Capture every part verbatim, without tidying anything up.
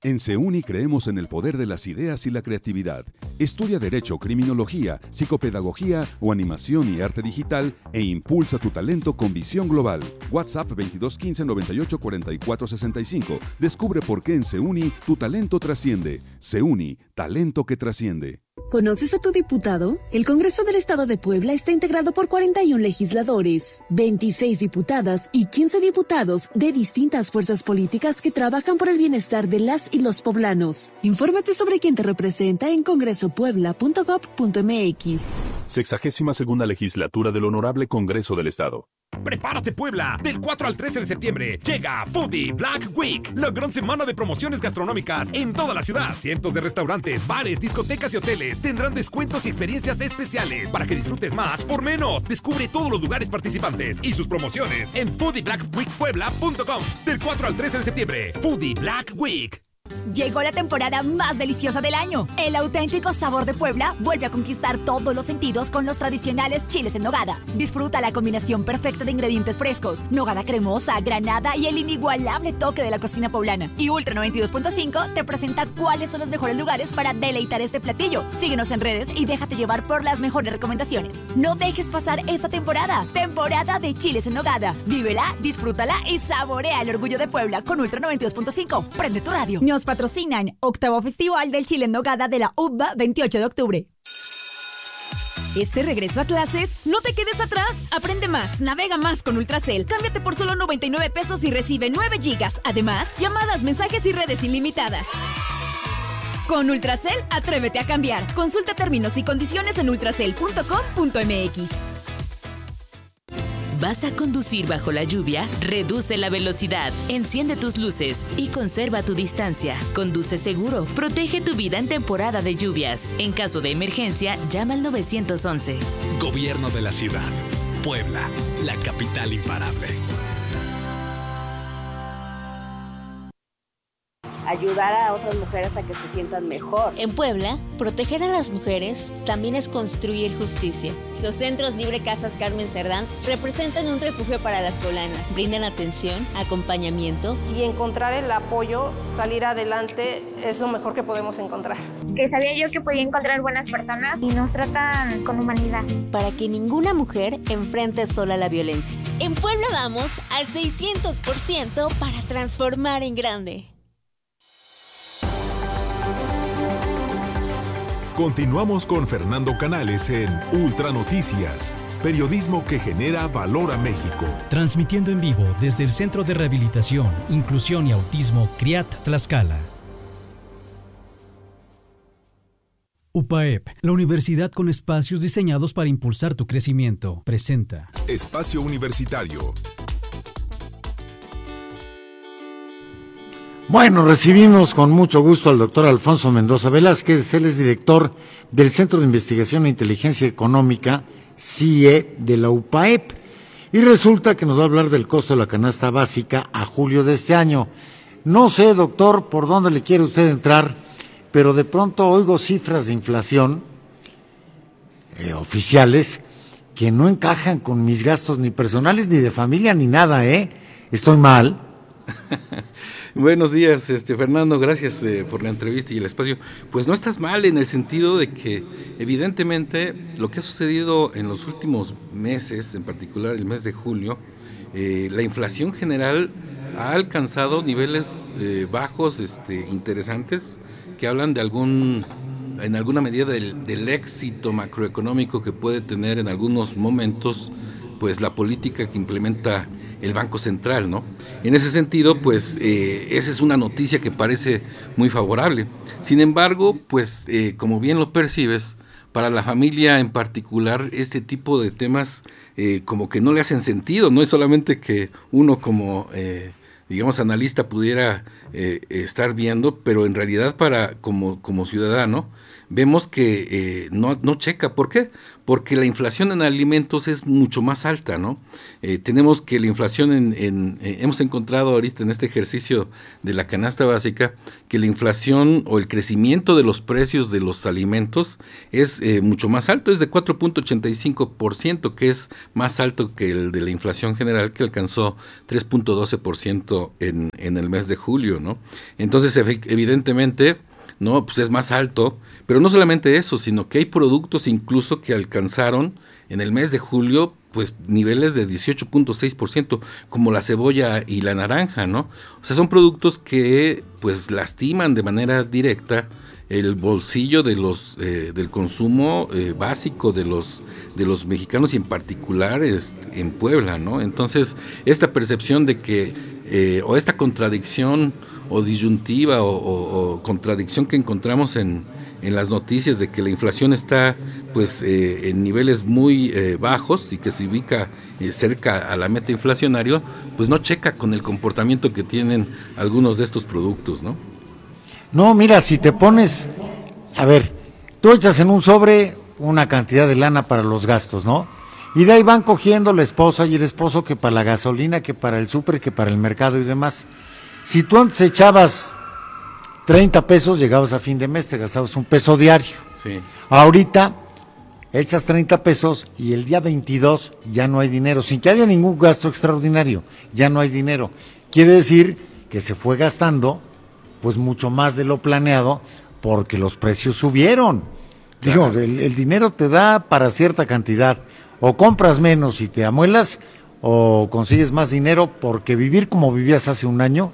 En CEUNI creemos en el poder de las ideas y la creatividad. Estudia Derecho, Criminología, Psicopedagogía o Animación y Arte Digital e impulsa tu talento con visión global. WhatsApp veintidós quince noventa y ocho cuarenta y cuatro sesenta y cinco. Descubre por qué en CEUNI tu talento trasciende. CEUNI, talento que trasciende. ¿Conoces a tu diputado? El Congreso del Estado de Puebla está integrado por cuarenta y uno legisladores, veintiséis diputadas y quince diputados de distintas fuerzas políticas que trabajan por el bienestar de las y los poblanos. Infórmate sobre quién te representa en congreso puebla punto gob punto eme equis. Sexagésima segunda legislatura del Honorable Congreso del Estado. ¡Prepárate, Puebla! Del cuatro al trece de septiembre llega Foodie Black Week, la gran semana de promociones gastronómicas en toda la ciudad. Cientos de restaurantes, bares, discotecas y hoteles tendrán descuentos y experiencias especiales para que disfrutes más por menos. Descubre todos los lugares participantes y sus promociones en foodie black week puebla punto com. Del cuatro al trece de septiembre, Foodie Black Week. Llegó la temporada más deliciosa del año. El auténtico sabor de Puebla vuelve a conquistar todos los sentidos con los tradicionales chiles en nogada. Disfruta la combinación perfecta de ingredientes frescos, nogada cremosa, granada y el inigualable toque de la cocina poblana. Y Ultra noventa y dos punto cinco te presenta cuáles son los mejores lugares para deleitar este platillo. Síguenos en redes y déjate llevar por las mejores recomendaciones. No dejes pasar esta temporada. Temporada de chiles en nogada. Vívela, disfrútala y saborea el orgullo de Puebla con Ultra noventa y dos punto cinco. Prende tu radio. Nos patrocinan Octavo Festival del Chile en Nogada de la U B A veintiocho de octubre. Este regreso a clases, no te quedes atrás. Aprende más, navega más con Ultracel. Cámbiate por solo noventa y nueve pesos y recibe nueve gigas. Además, llamadas, mensajes y redes ilimitadas. Con Ultracel, atrévete a cambiar. Consulta términos y condiciones en ultracel punto com punto eme equis. ¿Vas a conducir bajo la lluvia? Reduce la velocidad, enciende tus luces y conserva tu distancia. Conduce seguro, protege tu vida en temporada de lluvias. En caso de emergencia, llama al nueve once. Gobierno de la ciudad. Puebla, la capital imparable. Ayudar a otras mujeres a que se sientan mejor. En Puebla, proteger a las mujeres también es construir justicia. Los centros Libre Casas Carmen Cerdán representan un refugio para las poblanas. Brindan atención, acompañamiento. Y encontrar el apoyo, salir adelante, es lo mejor que podemos encontrar. Que sabía yo que podía encontrar buenas personas y nos tratan con humanidad. Para que ninguna mujer enfrente sola la violencia. En Puebla vamos al seiscientos por ciento para transformar en grande. Continuamos con Fernando Canales en Ultra Noticias, periodismo que genera valor a México. Transmitiendo en vivo desde el Centro de Rehabilitación, Inclusión y Autismo CRIAT Tlaxcala. UPAEP, la universidad con espacios diseñados para impulsar tu crecimiento, presenta Espacio Universitario. Bueno, recibimos con mucho gusto al doctor Alfonso Mendoza Velázquez. Él es director del Centro de Investigación e Inteligencia Económica, C I E, de la UPAEP. Y resulta que nos va a hablar del costo de la canasta básica a julio de este año. No sé, doctor, por dónde le quiere usted entrar, pero de pronto oigo cifras de inflación eh, oficiales que no encajan con mis gastos ni personales, ni de familia, ni nada, ¿eh? Estoy mal. Buenos días, este Fernando, gracias eh, por la entrevista y el espacio. Pues no estás mal en el sentido de que evidentemente lo que ha sucedido en los últimos meses, en particular el mes de julio, eh, la inflación general ha alcanzado niveles eh, bajos, este, interesantes, que hablan de algún, en alguna medida del, del éxito macroeconómico que puede tener en algunos momentos, pues la política que implementa el Banco Central, ¿no? En ese sentido, pues eh, esa es una noticia que parece muy favorable. Sin embargo, pues eh, como bien lo percibes, para la familia en particular, este tipo de temas eh, como que no le hacen sentido. No es solamente que uno como, eh, digamos, analista pudiera eh, estar viendo, pero en realidad para como, como ciudadano, vemos que eh, no, no checa. ¿Por qué? Porque la inflación en alimentos es mucho más alta, ¿no? Eh, tenemos que la inflación en, en eh, hemos encontrado ahorita en este ejercicio de la canasta básica, que la inflación o el crecimiento de los precios de los alimentos es eh, mucho más alto, es de cuatro punto ochenta y cinco por ciento, que es más alto que el de la inflación general, que alcanzó tres punto doce por ciento en, en el mes de julio, ¿no? Entonces, evidentemente, no, pues es más alto, pero no solamente eso, sino que hay productos incluso que alcanzaron en el mes de julio pues niveles de dieciocho punto seis por ciento, como la cebolla y la naranja, ¿no? O sea, son productos que pues lastiman de manera directa el bolsillo de los eh, del consumo eh, básico de los de los mexicanos, y en particular es, en Puebla, ¿no? Entonces, esta percepción de que eh, o esta contradicción o disyuntiva o, o, o contradicción que encontramos en, en las noticias de que la inflación está pues eh, en niveles muy eh, bajos y que se ubica eh, cerca a la meta inflacionario, pues no checa con el comportamiento que tienen algunos de estos productos, ¿no? No, mira, si te pones, a ver, tú echas en un sobre una cantidad de lana para los gastos, ¿no? Y de ahí van cogiendo la esposa y el esposo, que para la gasolina, que para el súper, que para el mercado y demás. Si tú antes echabas treinta pesos, llegabas a fin de mes, te gastabas un peso diario. Sí. Ahorita echas treinta pesos y el día veintidós ya no hay dinero, sin que haya ningún gasto extraordinario, ya no hay dinero. Quiere decir que se fue gastando pues mucho más de lo planeado, porque los precios subieron. Claro. Digo, el, el dinero te da para cierta cantidad, o compras menos y te amuelas, o consigues más dinero, porque vivir como vivías hace un año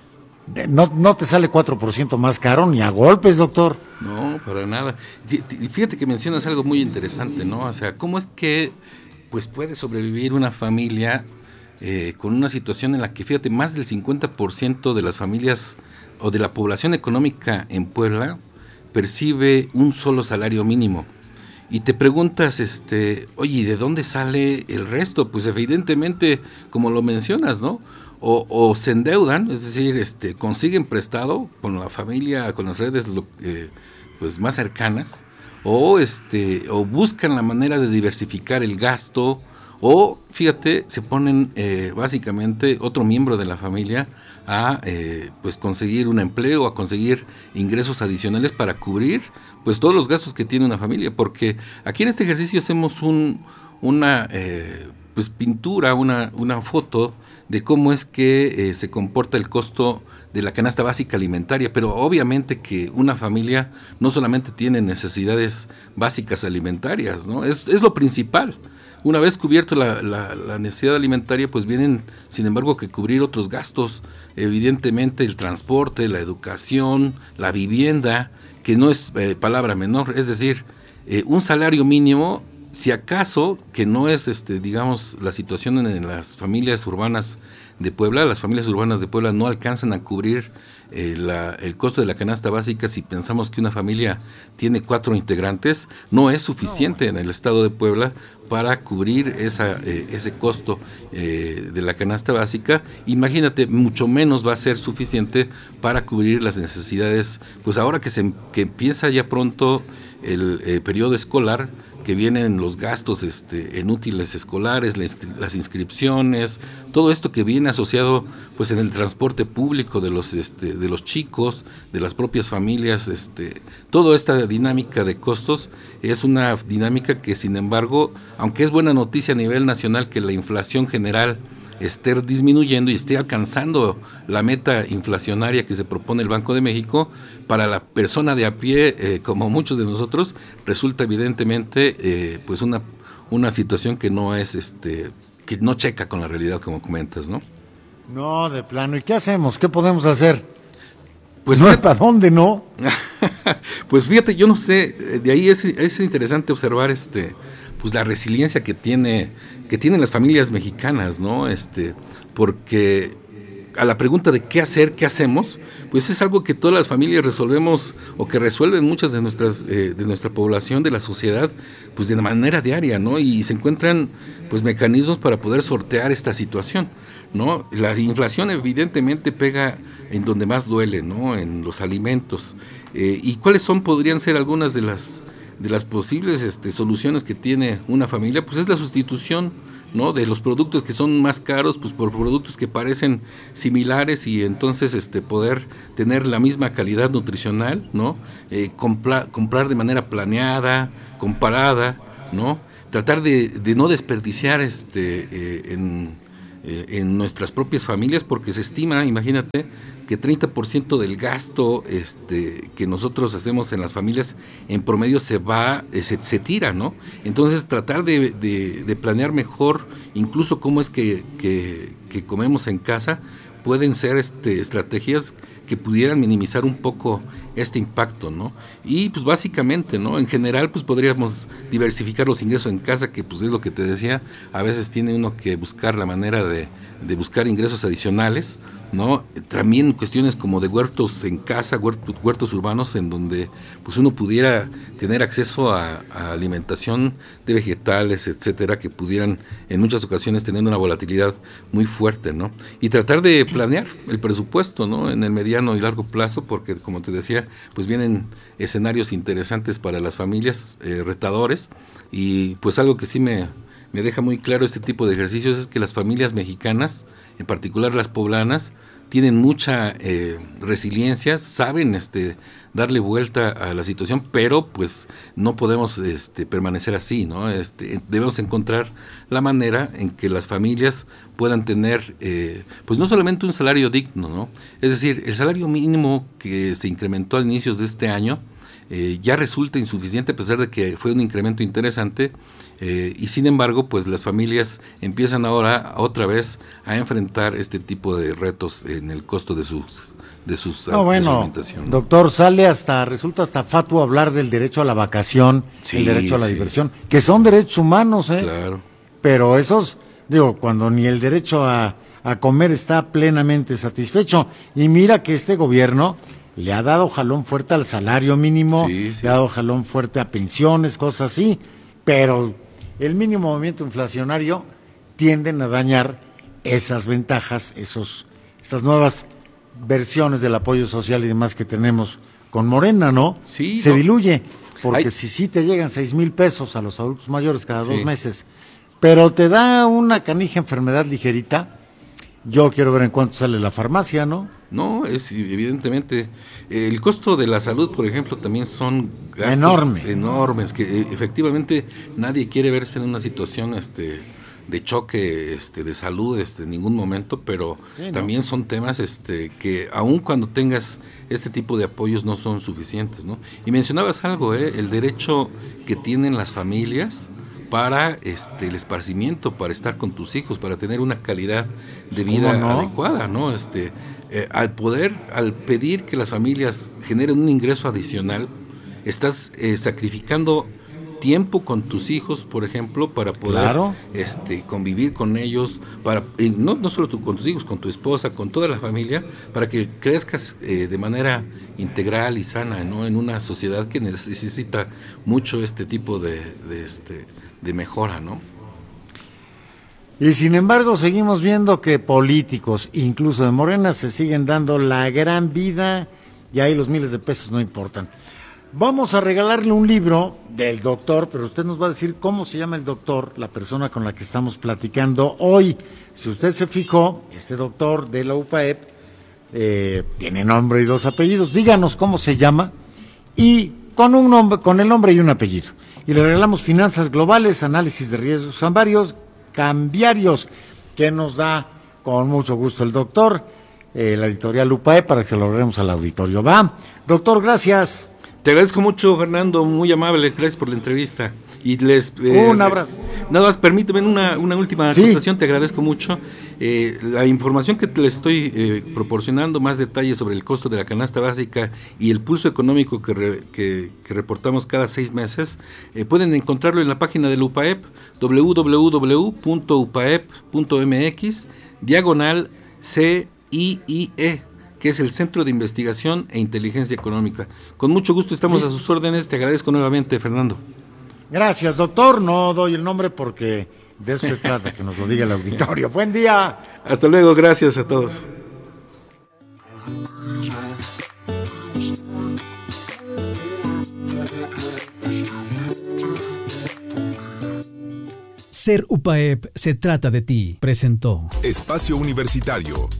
no, no te sale cuatro por ciento más caro ni a golpes, doctor. No, para nada. Fíjate que mencionas algo muy interesante, ¿no? O sea, ¿cómo es que pues puede sobrevivir una familia eh, con una situación en la que, fíjate, más del cincuenta por ciento de las familias o de la población económica en Puebla percibe un solo salario mínimo? Y te preguntas, este, oye, ¿y de dónde sale el resto? Pues evidentemente, como lo mencionas, ¿no? O, o se endeudan, es decir, este, consiguen prestado con la familia, con las redes eh, pues más cercanas, o este, o buscan la manera de diversificar el gasto, o fíjate, se ponen eh, básicamente otro miembro de la familia a eh, pues conseguir un empleo, a conseguir ingresos adicionales para cubrir pues todos los gastos que tiene una familia, porque aquí en este ejercicio hacemos un una eh, pues pintura, una, una foto de cómo es que eh, se comporta el costo de la canasta básica alimentaria, pero obviamente que una familia no solamente tiene necesidades básicas alimentarias, ¿no? Es, es lo principal. Una vez cubierto la, la, la necesidad alimentaria, pues vienen, sin embargo, que cubrir otros gastos, evidentemente el transporte, la educación, la vivienda, que no es eh, palabra menor, es decir, eh, un salario mínimo, si acaso, que no es, este, digamos, la situación en, en las familias urbanas de Puebla, las familias urbanas de Puebla no alcanzan a cubrir eh, la, el costo de la canasta básica. Si pensamos que una familia tiene cuatro integrantes, no es suficiente en el estado de Puebla para cubrir esa, eh, ese costo eh, de la canasta básica. Imagínate, mucho menos va a ser suficiente para cubrir las necesidades, pues ahora que, se, que empieza ya pronto el eh, periodo escolar, que vienen los gastos este, en útiles escolares, las inscripciones, todo esto que viene asociado pues en el transporte público de los este, de los chicos, de las propias familias, este, toda esta dinámica de costos es una dinámica que, sin embargo, aunque es buena noticia a nivel nacional que la inflación general esté disminuyendo y esté alcanzando la meta inflacionaria que se propone el Banco de México, para la persona de a pie, eh, como muchos de nosotros, resulta evidentemente eh, pues una, una situación que no es, este, que no checa con la realidad, como comentas, ¿no? No, de plano. ¿Y qué hacemos? ¿Qué podemos hacer? Pues no, ¿para dónde no? Pues fíjate, yo no sé, de ahí es, es interesante observar este pues la resiliencia que tiene que tienen las familias mexicanas, ¿no? Este, porque a la pregunta de qué hacer, qué hacemos, pues es algo que todas las familias resolvemos o que resuelven muchas de nuestras eh, de nuestra población, de la sociedad, pues de manera diaria, ¿no? Y se encuentran pues mecanismos para poder sortear esta situación, ¿no? La inflación evidentemente pega en donde más duele, ¿no? En los alimentos. Eh, ¿Y cuáles son, podrían ser algunas de las de las posibles este, soluciones que tiene una familia? Pues es la sustitución, ¿no? De los productos que son más caros, pues por productos que parecen similares, y entonces este poder tener la misma calidad nutricional, ¿no? Eh, compra, comprar de manera planeada, comparada, ¿no? Tratar de, de no desperdiciar este eh, en, eh, en nuestras propias familias, porque se estima, imagínate, que treinta por ciento del gasto este, que nosotros hacemos en las familias en promedio se va, se, se tira, ¿no? Entonces tratar de, de, de planear mejor, incluso cómo es que, que, que comemos en casa, pueden ser este, estrategias que pudieran minimizar un poco este impacto, ¿no? Y pues básicamente, ¿no? En general, pues podríamos diversificar los ingresos en casa, que pues es lo que te decía, a veces tiene uno que buscar la manera de, de buscar ingresos adicionales, ¿no? También cuestiones como de huertos en casa, huertos, huertos urbanos, en donde pues uno pudiera tener acceso a, a alimentación de vegetales, etcétera, que pudieran en muchas ocasiones tener una volatilidad muy fuerte, ¿no? Y tratar de planear el presupuesto, ¿no? En el mediano y largo plazo, porque como te decía, pues vienen escenarios interesantes para las familias, eh, retadores, y pues algo que sí me, me deja muy claro este tipo de ejercicios es que las familias mexicanas, en particular las poblanas, tienen mucha eh, resiliencia, saben este darle vuelta a la situación, pero pues no podemos este permanecer así, ¿no? Este, debemos encontrar la manera en que las familias puedan tener eh, pues no solamente un salario digno, ¿no? Es decir, el salario mínimo que se incrementó a inicios de este año eh, ya resulta insuficiente, a pesar de que fue un incremento interesante. Eh, y sin embargo, pues las familias empiezan ahora otra vez a enfrentar este tipo de retos en el costo de sus de sus no, bueno, de su alimentación. Doctor, sale hasta, resulta hasta fatuo hablar del derecho a la vacación, sí, el derecho a la sí. diversión, que son derechos humanos, ¿eh? Claro. Pero esos, digo, cuando ni el derecho a, a comer está plenamente satisfecho. Y mira que este gobierno le ha dado jalón fuerte al salario mínimo, sí, sí. le ha dado jalón fuerte a pensiones, cosas así, pero el mínimo movimiento inflacionario tienden a dañar esas ventajas, esos, esas nuevas versiones del apoyo social y demás que tenemos con Morena, ¿no? Sí. Se no. diluye, porque Ay. si sí te llegan seis mil pesos a los adultos mayores cada sí. dos meses, pero te da una canija enfermedad ligerita, yo quiero ver en cuánto sale la farmacia, ¿no? No, es evidentemente, el costo de la salud, por ejemplo, también son gastos Enorme. enormes, que eh, efectivamente nadie quiere verse en una situación este de choque este de salud este en ningún momento, pero sí, ¿no? también son temas este que aun cuando tengas este tipo de apoyos no son suficientes, ¿no? Y mencionabas algo, eh, el derecho que tienen las familias para este el esparcimiento, para estar con tus hijos, para tener una calidad de vida no? adecuada, ¿no? Este eh, al poder, al pedir que las familias generen un ingreso adicional, estás eh, sacrificando tiempo con tus hijos, por ejemplo, para poder claro. este convivir con ellos, para eh, no no solo tú, con tus hijos, con tu esposa, con toda la familia, para que crezcas eh, de manera integral y sana, ¿no? En una sociedad que necesita mucho este tipo de, de este de mejora, ¿no? Y sin embargo seguimos viendo que políticos, incluso de Morena, se siguen dando la gran vida y ahí los miles de pesos no importan. Vamos a regalarle un libro del doctor, pero usted nos va a decir cómo se llama el doctor, la persona con la que estamos platicando hoy. Si usted se fijó, este doctor de la U P A E P eh, tiene nombre y dos apellidos. Díganos cómo se llama y con un nombre, con el nombre y un apellido. Y le regalamos Finanzas Globales, Análisis de Riesgos Cambiarios, cambiarios que nos da con mucho gusto el doctor, eh, la editorial U P A E P, para que se lo regalemos al auditorio. Va, doctor, gracias. Te agradezco mucho, Fernando, muy amable, gracias por la entrevista. Y les eh, un abrazo. Nada más, permíteme una, una última sí. acotación, te agradezco mucho. Eh, la información que les estoy eh, proporcionando, más detalles sobre el costo de la canasta básica y el pulso económico que, re, que, que reportamos cada seis meses, eh, pueden encontrarlo en la página del U P A E P, doble u doble u doble u punto u p a e p punto m x, diagonal C I I E, que es el Centro de Investigación e Inteligencia Económica. Con mucho gusto estamos a sus órdenes. Te agradezco nuevamente, Fernando. Gracias, doctor. No doy el nombre porque de eso se trata, que nos lo diga el auditorio. Buen día. Hasta luego, gracias a todos. Ser U P A E P se trata de ti, presentó Espacio Universitario.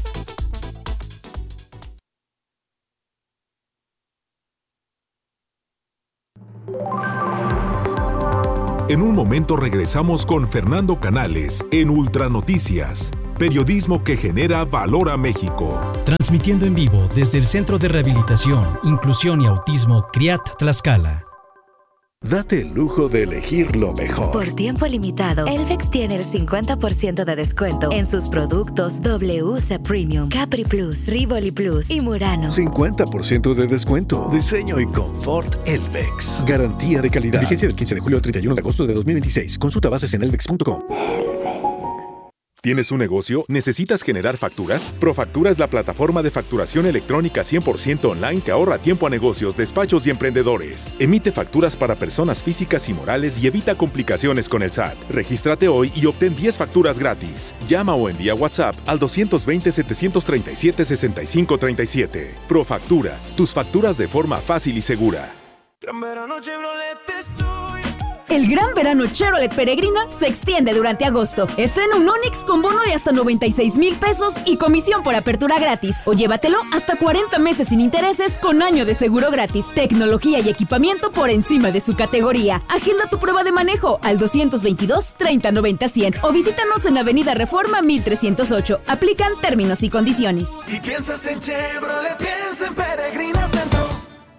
En un momento regresamos con Fernando Canales en Ultranoticias, periodismo que genera valor a México. Transmitiendo en vivo desde el Centro de Rehabilitación, Inclusión y Autismo CRIAT Tlaxcala. Date el lujo de elegir lo mejor. Por tiempo limitado, Elvex tiene el cincuenta por ciento de descuento en sus productos W C Premium, Capri Plus, Rivoli Plus y Murano. cincuenta por ciento de descuento. Diseño y confort Elvex. Garantía de calidad. Vigencia del quince de julio al treinta y uno de agosto de dos mil veintiséis. Consulta bases en elvex punto com. ¿Tienes un negocio? ¿Necesitas generar facturas? Profactura es la plataforma de facturación electrónica cien por ciento online que ahorra tiempo a negocios, despachos y emprendedores. Emite facturas para personas físicas y morales y evita complicaciones con el S A T. Regístrate hoy y obtén diez facturas gratis. Llama o envía WhatsApp al dos dos cero, siete tres siete, seis cinco tres siete. Profactura, tus facturas de forma fácil y segura. Gran verano Chevrolet estoy. El Gran Verano Chevrolet Peregrina se extiende durante agosto. Estrena un Onix con bono de hasta noventa y seis mil pesos y comisión por apertura gratis. O llévatelo hasta cuarenta meses sin intereses con año de seguro gratis. Tecnología y equipamiento por encima de su categoría. Agenda tu prueba de manejo al dos dos dos, treinta, noventa, cien o visítanos en Avenida Reforma mil trescientos ocho. Aplican términos y condiciones. Si piensas en Chevrolet, piensa en Peregrina Centro.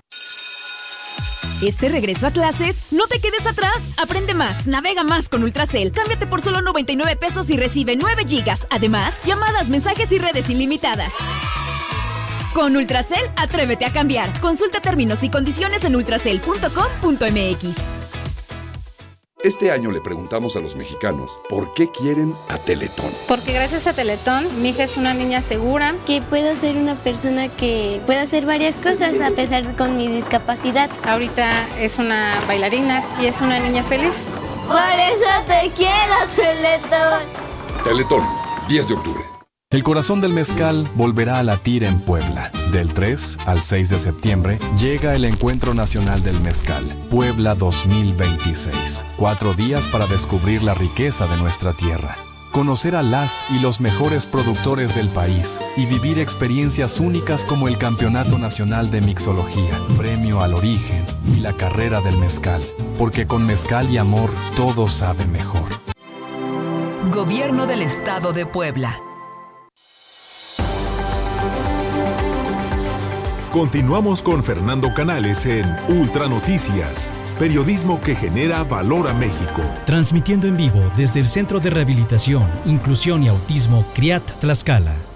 Este regreso a clases, no te quedes atrás. Aprende más, navega más con Ultracel. Cámbiate por solo noventa y nueve pesos y recibe nueve gigas. Además, llamadas, mensajes y redes ilimitadas. Con Ultracel, atrévete a cambiar. Consulta términos y condiciones en ultracel punto com punto m x. Este año le preguntamos a los mexicanos por qué quieren a Teletón. Porque gracias a Teletón, mi hija es una niña segura. Que puedo ser una persona que pueda hacer varias cosas a pesar con mi discapacidad. Ahorita es una bailarina y es una niña feliz. Por eso te quiero, Teletón. Teletón, diez de octubre. El corazón del mezcal volverá a latir en Puebla. Del tres al seis de septiembre llega el Encuentro Nacional del Mezcal, Puebla dos mil veintiséis. Cuatro días para descubrir la riqueza de nuestra tierra, conocer a las y los mejores productores del país y vivir experiencias únicas como el Campeonato Nacional de Mixología, Premio al Origen y la Carrera del Mezcal. Porque con mezcal y amor todo sabe mejor. Gobierno del Estado de Puebla. Continuamos con Fernando Canales en Ultranoticias, periodismo que genera valor a México. Transmitiendo en vivo desde el Centro de Rehabilitación, Inclusión y Autismo CRIAT Tlaxcala.